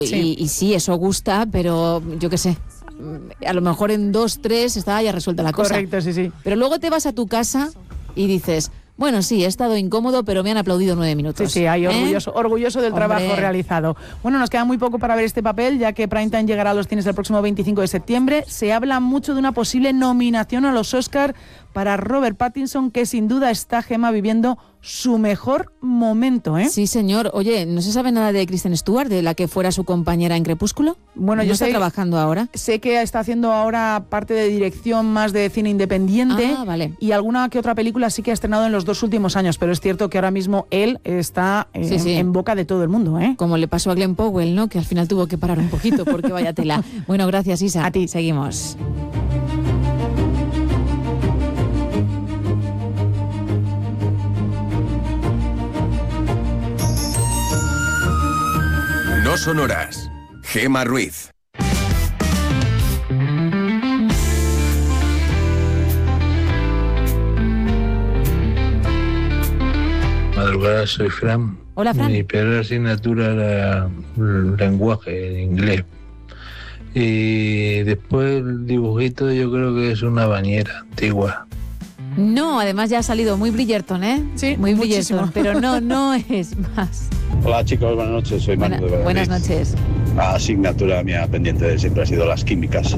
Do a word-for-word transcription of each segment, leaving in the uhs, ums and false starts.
Sí. Y, y sí, eso gusta, pero yo qué sé, a lo mejor en dos, tres está ya resuelta la cosa. Correcto, sí, sí. Pero luego te vas a tu casa y dices, bueno, sí, he estado incómodo, pero me han aplaudido nueve minutos. Sí, sí, ahí orgulloso, ¿Eh? orgulloso del Hombre. trabajo realizado. Bueno, nos queda muy poco para ver este papel, ya que Primetime llegará a los cines el próximo veinticinco de septiembre. Se habla mucho de una posible nominación a los Oscar para Robert Pattinson, que sin duda está, Gemma, viviendo su mejor momento, ¿eh? Sí, señor. Oye, ¿no se sabe nada de Kristen Stewart, de la que fuera su compañera en Crepúsculo? Bueno, ¿No yo está sé, trabajando ahora? Sé que está haciendo ahora parte de dirección más de cine independiente. Ah, vale. Y alguna que otra película sí que ha estrenado en los dos últimos años, pero es cierto que ahora mismo él está eh, Sí, sí. en boca de todo el mundo, ¿eh? Como le pasó a Glenn Powell, ¿no? Que al final tuvo que parar un poquito porque vaya tela. Bueno, gracias, Isa. A ti. Seguimos. No sonoras. Gemma Ruiz. Madrugada, soy Fran. Hola, Fran. Mi peor asignatura era el lenguaje en inglés. Y después el dibujito yo creo que es una bañera antigua. No, además ya ha salido muy Bridgerton, ¿eh? Sí, muy muchísimo. Bridgerton, pero no, no es más. Hola chicos, buenas noches, soy Manu Buena- de Valladolid. buenas noches. La asignatura mía pendiente siempre ha sido las químicas.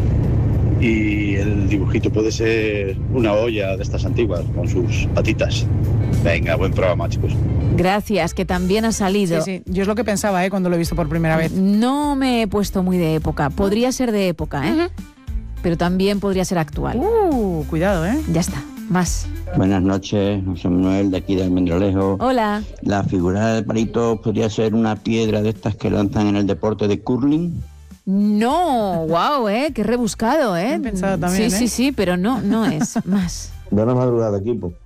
Y el dibujito puede ser una olla de estas antiguas con sus patitas. Venga, buen programa, chicos. Gracias, que también ha salido. Sí, sí. Yo es lo que pensaba, ¿eh? Cuando lo he visto por primera vez. No me he puesto muy de época. Podría ser de época, ¿eh? Pero también podría ser actual. Uh, cuidado, ¿eh? Ya está, más. Buenas noches, soy Manuel de aquí de Almendralejo. Hola. La figura del palito podría ser una piedra de estas que lanzan en el deporte de curling. No, wow, ¿eh? Qué rebuscado, ¿eh? Bien pensado también, Sí, ¿eh? sí, sí, pero no, no es. Más. Buenas madrugadas, equipo.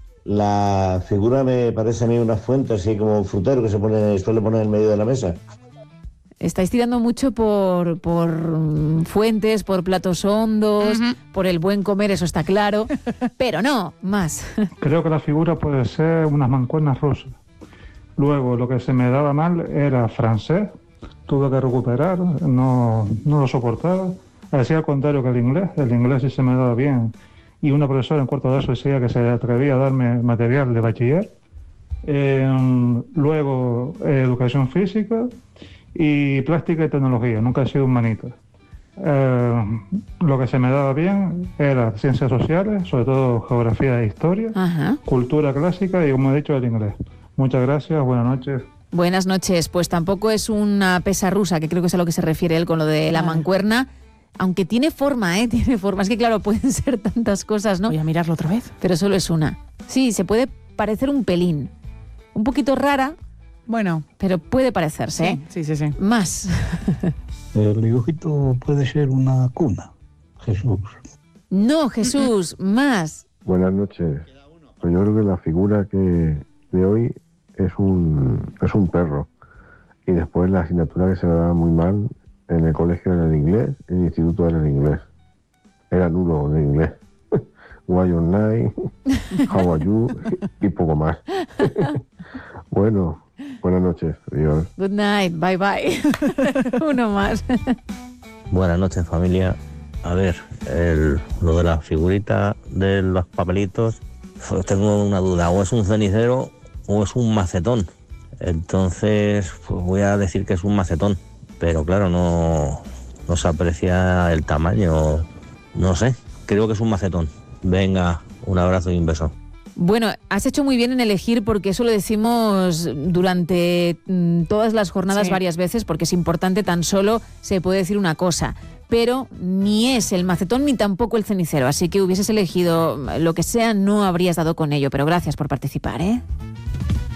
La figura me parece a mí una fuente, así como un frutero que se pone, suele poner en medio de la mesa. Estáis tirando mucho por, por mm, fuentes, por platos hondos, Ujú. por el buen comer, eso está claro. Pero no, más. Creo que la figura puede ser unas mancuernas rusas. Luego, lo que se me daba mal era francés. Tuve que recuperar, no, no lo soportaba. Hacía al contrario que el inglés. El inglés sí se me daba bien. Y una profesora en cuarto de eso decía que se atrevía a darme material de bachiller. Eh, luego, eh, educación física y plástica y tecnología. Nunca he sido humanista. Eh, lo que se me daba bien era ciencias sociales, sobre todo geografía e historia, Ajá. cultura clásica y, como he dicho, el inglés. Muchas gracias, buenas noches. Buenas noches. Pues tampoco es una pesa rusa, que creo que es a lo que se refiere él con lo de la Vale. mancuerna. Aunque tiene forma, ¿eh? Tiene forma. Es que, claro, pueden ser tantas cosas, ¿no? Voy a mirarlo otra vez. Pero solo es una. Sí, se puede parecer un pelín. Un poquito rara, Bueno, pero puede parecerse, ¿eh? sí, sí, sí. Más. El dibujito puede ser una cuna, Jesús. No, Jesús, más. Buenas noches. Pues yo creo que la figura que de hoy es un es un perro. Y después la asignatura que se me daba muy mal en el colegio era el inglés, en el instituto era el inglés. Era nulo en inglés. Why you night, how are you y poco más. Bueno, buenas noches. Adiós. Good night, bye bye. Uno más. Buenas noches, familia. A ver, el, lo de la figurita de los papelitos, pues tengo una duda, o es un cenicero o es un macetón. Entonces, pues voy a decir que es un macetón, pero claro, no, no se aprecia el tamaño, no sé, creo que es un macetón. Venga, un abrazo y un beso. Bueno, has hecho muy bien en elegir, porque eso lo decimos durante mm, todas las jornadas Sí. varias veces, porque es importante. Tan solo se puede decir una cosa, pero ni es el macetón ni tampoco el cenicero, así que hubieses elegido lo que sea, no habrías dado con ello, pero gracias por participar, ¿eh?